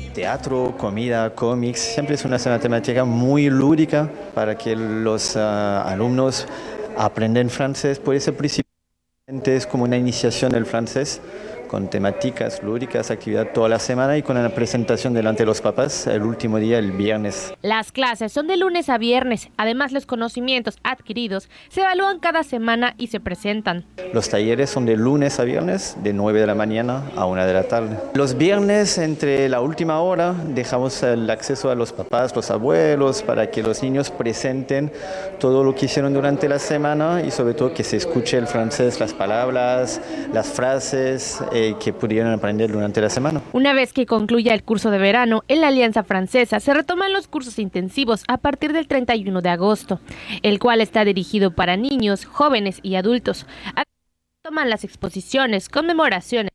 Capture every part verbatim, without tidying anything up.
teatro, comida, cómics. Siempre es una temática muy lúdica para que los uh, alumnos aprendan francés. Por eso principalmente es como una iniciación del francés, con temáticas lúdicas, actividad toda la semana y con una presentación delante de los papás el último día, el viernes. Las clases son de lunes a viernes. Además, los conocimientos adquiridos se evalúan cada semana y se presentan. Los talleres son de lunes a viernes, de nueve de la mañana a una de la tarde. Los viernes, entre la última hora, dejamos el acceso a los papás, los abuelos, para que los niños presenten todo lo que hicieron durante la semana y sobre todo que se escuche el francés, las palabras, las frases, que pudieron aprender durante la semana. Una vez que concluya el curso de verano, en la Alianza Francesa se retoman los cursos intensivos a partir del treinta y uno de agosto, el cual está dirigido para niños, jóvenes y adultos. Toman las exposiciones, conmemoraciones.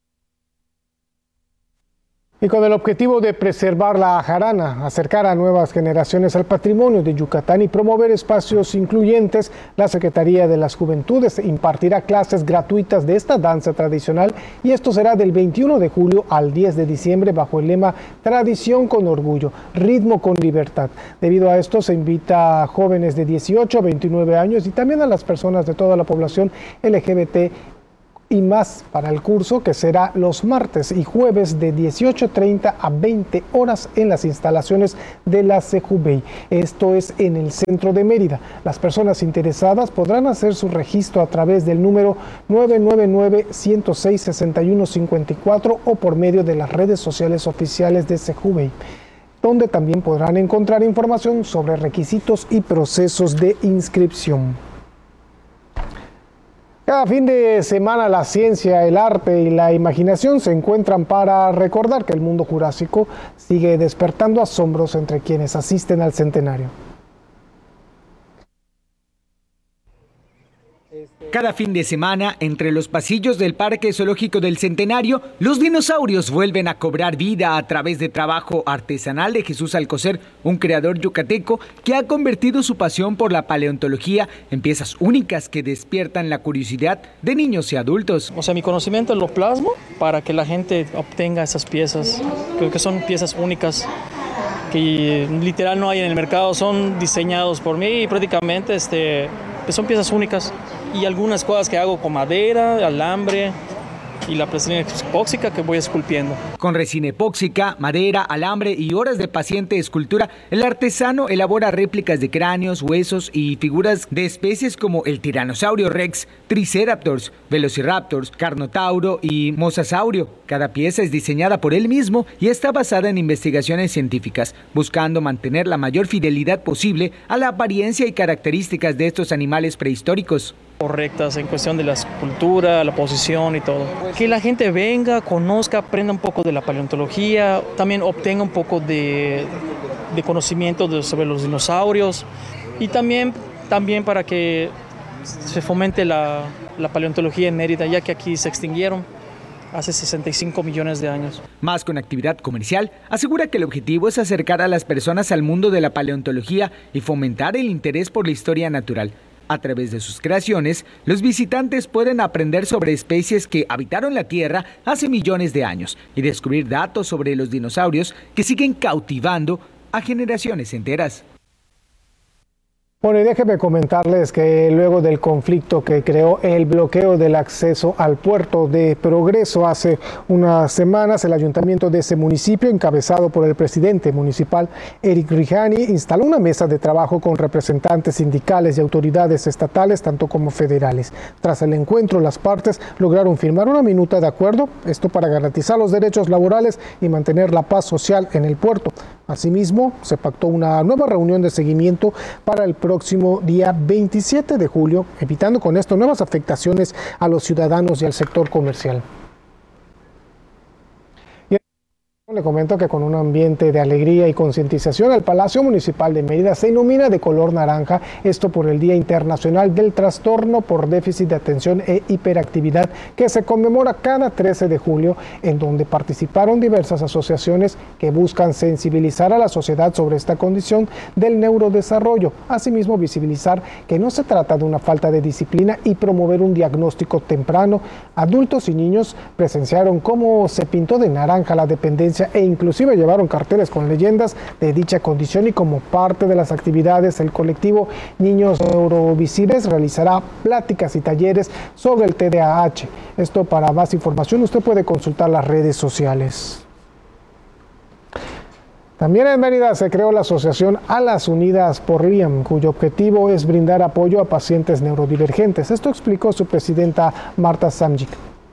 Y con el objetivo de preservar la jarana, acercar a nuevas generaciones al patrimonio de Yucatán y promover espacios incluyentes, la Secretaría de las Juventudes impartirá clases gratuitas de esta danza tradicional y esto será del veintiuno de julio al diez de diciembre bajo el lema Tradición con orgullo, ritmo con libertad. Debido a esto se invita a jóvenes de dieciocho a veintinueve años y también a las personas de toda la población L G B T y más para el curso, que será los martes y jueves de dieciocho treinta a veinte horas en las instalaciones de la Sejubey. Esto es en el centro de Mérida. Las personas interesadas podrán hacer su registro a través del número nueve nueve nueve, uno cero seis, seis uno cinco cuatro o por medio de las redes sociales oficiales de Sejubey, donde también podrán encontrar información sobre requisitos y procesos de inscripción. Cada fin de semana la ciencia, el arte y la imaginación se encuentran para recordar que el mundo jurásico sigue despertando asombros entre quienes asisten al centenario. Cada fin de semana, entre los pasillos del Parque Zoológico del Centenario, los dinosaurios vuelven a cobrar vida a través de trabajo artesanal de Jesús Alcocer, un creador yucateco que ha convertido su pasión por la paleontología en piezas únicas que despiertan la curiosidad de niños y adultos. O sea, mi conocimiento lo plasmo para que la gente obtenga esas piezas. Creo que son piezas únicas que literal no hay en el mercado, son diseñados por mí y prácticamente este, pues son piezas únicas. Y algunas cosas que hago con madera, alambre y la resina epóxica que voy esculpiendo. Con resina epóxica, madera, alambre y horas de paciente escultura, el artesano elabora réplicas de cráneos, huesos y figuras de especies como el tiranosaurio rex, triceratops, velociraptors, carnotauro y mosasaurio. Cada pieza es diseñada por él mismo y está basada en investigaciones científicas, buscando mantener la mayor fidelidad posible a la apariencia y características de estos animales prehistóricos. Correctas en cuestión de la escultura, la posición y todo. Que la gente venga, conozca, aprenda un poco de la paleontología, también obtenga un poco de, de conocimiento de, sobre los dinosaurios y también, también para que se fomente la, la paleontología en Mérida, ya que aquí se extinguieron hace sesenta y cinco millones de años. Más con actividad comercial, asegura que el objetivo es acercar a las personas al mundo de la paleontología y fomentar el interés por la historia natural. A través de sus creaciones, los visitantes pueden aprender sobre especies que habitaron la Tierra hace millones de años y descubrir datos sobre los dinosaurios que siguen cautivando a generaciones enteras. Bueno, y déjenme comentarles que luego del conflicto que creó el bloqueo del acceso al puerto de Progreso hace unas semanas, el ayuntamiento de ese municipio, encabezado por el presidente municipal Eric Rijani, instaló una mesa de trabajo con representantes sindicales y autoridades estatales, tanto como federales. Tras el encuentro, las partes lograron firmar una minuta de acuerdo, esto para garantizar los derechos laborales y mantener la paz social en el puerto. Asimismo, se pactó una nueva reunión de seguimiento para el próximo día veintisiete de julio, evitando con esto nuevas afectaciones a los ciudadanos y al sector comercial. Le comento que con un ambiente de alegría y concientización, el Palacio Municipal de Mérida se ilumina de color naranja, esto por el Día Internacional del Trastorno por Déficit de Atención e Hiperactividad, que se conmemora cada trece de julio, en donde participaron diversas asociaciones que buscan sensibilizar a la sociedad sobre esta condición del neurodesarrollo, asimismo visibilizar que no se trata de una falta de disciplina y promover un diagnóstico temprano. Adultos y niños presenciaron cómo se pintó de naranja la dependencia derecha e inclusive llevaron carteles con leyendas de dicha condición, y como parte de las actividades el colectivo Niños Neurovisibles realizará pláticas y talleres sobre el T D A H. Esto, para más información, usted puede consultar las redes sociales. También en Mérida se creó la asociación Alas Unidas por Liam, cuyo objetivo es brindar apoyo a pacientes neurodivergentes. Esto explicó su presidenta Marta Samjic.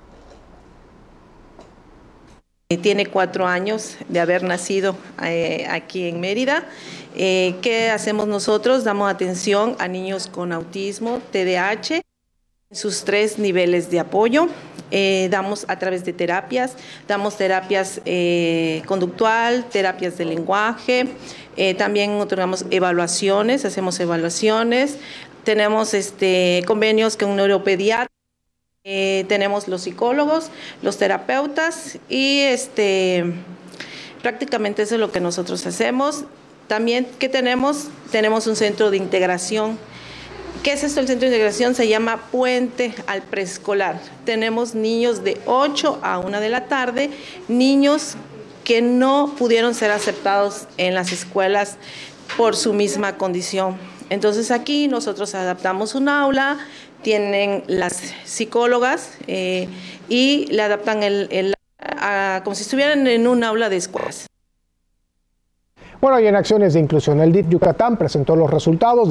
Tiene cuatro años de haber nacido eh, aquí en Mérida. Eh, ¿Qué hacemos nosotros? Damos atención a niños con autismo, T D A H, en sus tres niveles de apoyo. Eh, damos a través de terapias, damos terapias eh, conductual, terapias de lenguaje, eh, también otorgamos evaluaciones, hacemos evaluaciones, tenemos este, convenios con un neuropediatra, eh, tenemos los psicólogos, los terapeutas, y este, prácticamente eso es lo que nosotros hacemos. También, ¿qué tenemos? Tenemos un centro de integración. ¿Qué es esto? El centro de integración se llama Puente al Preescolar. Tenemos niños de ocho a una de la tarde, niños que no pudieron ser aceptados en las escuelas por su misma condición. Entonces aquí nosotros adaptamos un aula, tienen las psicólogas eh, y le adaptan el, el a, como si estuvieran en un aula de escuelas. Bueno, y en acciones de inclusión, el D I F Yucatán presentó los resultados